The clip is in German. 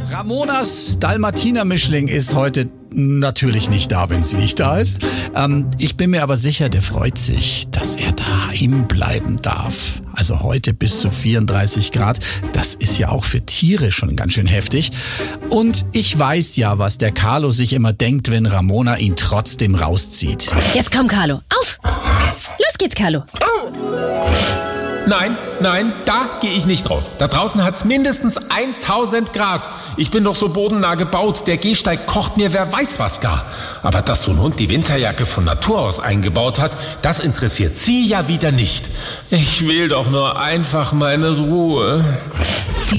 Ramonas Dalmatiner-Mischling ist heute natürlich nicht da, wenn sie nicht da ist. Ich bin mir aber sicher, der freut sich, dass er daheim bleiben darf. Also heute bis zu 34 Grad. Das ist ja auch für Tiere schon ganz schön heftig. Und ich weiß ja, was der Carlo sich immer denkt, wenn Ramona ihn trotzdem rauszieht. Jetzt komm, Carlo. Auf! Los geht's, Carlo. Nein, da gehe ich nicht raus. Da draußen hat's mindestens 1000 Grad. Ich bin doch so bodennah gebaut. Der Gehsteig kocht mir wer weiß was gar. Aber dass so ein Hund die Winterjacke von Natur aus eingebaut hat, das interessiert sie ja wieder nicht. Ich will doch nur einfach meine Ruhe.